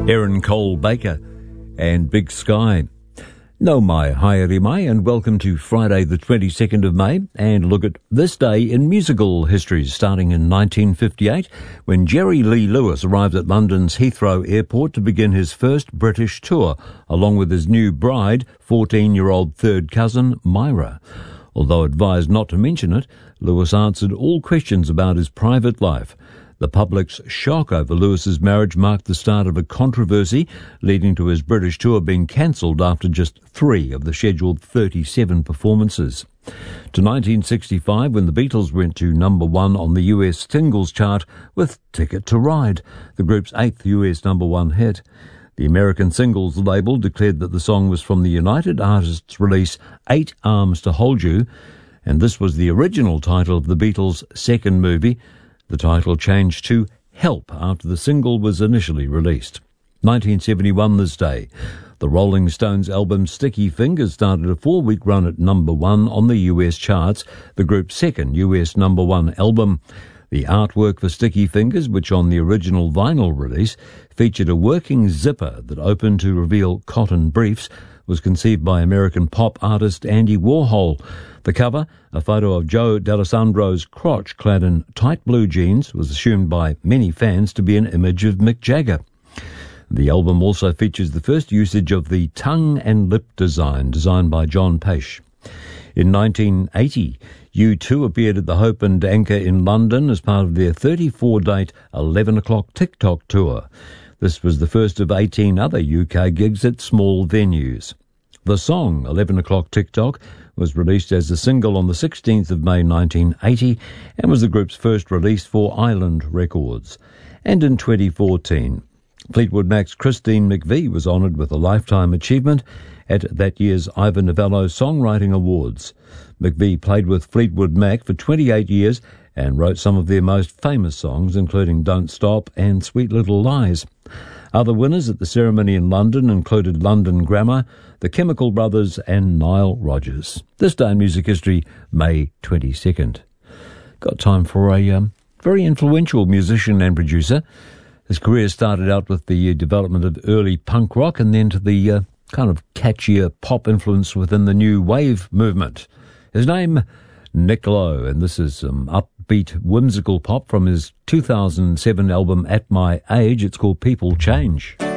Erin Cole Baker and Big Sky. No mai, haere mai, and welcome to Friday the 22nd of May, and look at this day in musical history, starting in 1958, when Jerry Lee Lewis arrived at London's Heathrow Airport to begin his first British tour, along with his new bride, 14-year-old third cousin, Myra. Although advised not to mention it, Lewis answered all questions about his private life. The public's shock over Lewis's marriage marked the start of a controversy, leading to his British tour being cancelled after just 3 of the scheduled 37 performances. To 1965, when the Beatles went to number 1 on the US singles chart with Ticket to Ride, the group's 8th US number 1 hit. The American singles label declared that the song was from the United Artists release 8 Arms to Hold You, and this was the original title of the Beatles' second movie. The title changed to Help after the single was initially released. 1971 this day. The Rolling Stones album Sticky Fingers started a 4-week run at number 1 on the US charts, the group's second US number 1 album. The artwork for Sticky Fingers, which on the original vinyl release featured a working zipper that opened to reveal cotton briefs, was conceived by American pop artist Andy Warhol. The cover, a photo of Joe D'Alessandro's crotch clad in tight blue jeans, was assumed by many fans to be an image of Mick Jagger. The album also features the first usage of the tongue and lip design, designed by John Paish. In 1980, U2 appeared at the Hope and Anchor in London as part of their 34-date 11 o'clock TikTok tour. This was the first of 18 other UK gigs at small venues. The song 11 o'clock TikTok was released as a single on the 16th of May 1980 and was the group's first release for Island Records. And in 2014, Fleetwood Mac's Christine McVie was honoured with a Lifetime Achievement at that year's Ivor Novello Songwriting Awards. McVie played with Fleetwood Mac for 28 years and wrote some of their most famous songs, including Don't Stop and Sweet Little Lies. Other winners at the ceremony in London included London Grammar, the Chemical Brothers and Nile Rodgers. This day in music history, May 22nd. Got time for a very influential musician and producer. His career started out with the development of early punk rock and then to the kind of catchier pop influence within the new wave movement. His name, Nick Lowe, and this is upbeat, whimsical pop from his 2007 album At My Age. It's called People Change.